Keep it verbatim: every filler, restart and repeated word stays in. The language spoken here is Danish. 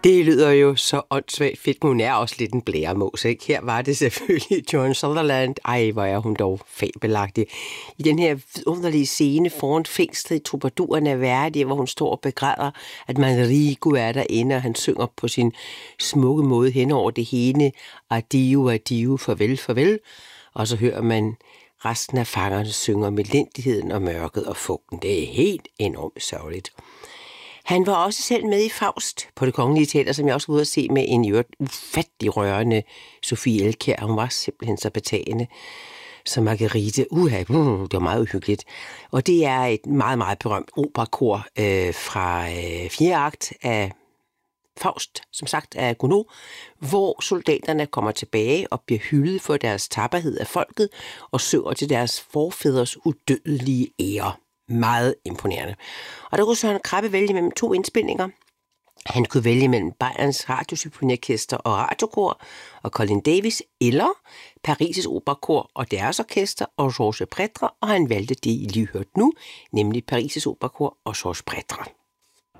Det lyder jo så åndssvagt fedt, men hun er også lidt en blæremås, ikke? Her var det selvfølgelig Joan Sutherland. Ej, hvor er hun dog fabelagtig. I den her vidunderlige scene foran fængslet i Troubaduren af Verdi, hvor hun står og begræder, at Manrico er derinde, og han synger på sin smukke måde hen over det hele. Adio, adio, farvel, farvel. Og så hører man resten af fangerne synge om elendigheden og mørket og fugten. Det er helt enormt sørgeligt. Han var også selv med i Faust på Det Kongelige Teater, som jeg også var ude at se med en i øvrigt ufattelig rørende Sofie Elkjær. Hun var simpelthen så betagende som Marguerite. Uha, uh, det var meget uhyggeligt. Og det er et meget, meget berømt operakor øh, fra øh, fjerde akt af Faust, som sagt af Gounod, hvor soldaterne kommer tilbage og bliver hyldet for deres tapperhed af folket og synger til deres forfædres udødelige ære. Meget imponerende. Og der kunne Søren Krabbe vælge mellem to indspilninger. Han kunne vælge mellem Bayerns Radiosymfoniorkester og Radiokor og Colin Davis, eller Paris' Operakor og deres orkester og Georges Prétre, og han valgte det, I lige hørte nu, nemlig Paris' Operakor og Georges Prétre.